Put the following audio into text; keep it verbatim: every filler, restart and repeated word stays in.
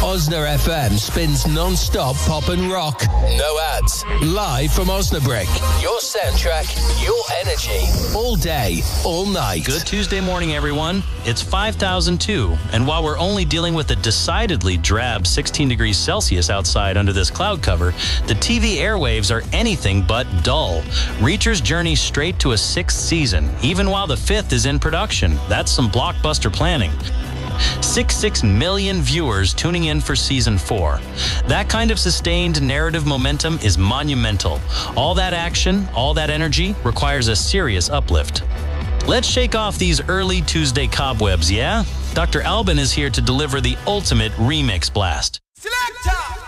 Osna F M spins non-stop pop and rock. No ads. Live from Osnabrück. Your soundtrack, your energy. All day, all night. Good Tuesday morning, everyone. It's five thousand two, and while we're only dealing with a decidedly drab sixteen degrees Celsius outside under this cloud cover, the T V airwaves are anything but dull. Reachers journey straight to a sixth season, even while the fifth is in production. That's some blockbuster planning. sixty-six million viewers tuning in for season four. That kind of sustained narrative momentum is monumental. All that action, all that energy requires a serious uplift. Let's shake off these early Tuesday cobwebs, yeah? Doctor Alban is here to deliver the ultimate remix blast. Selector!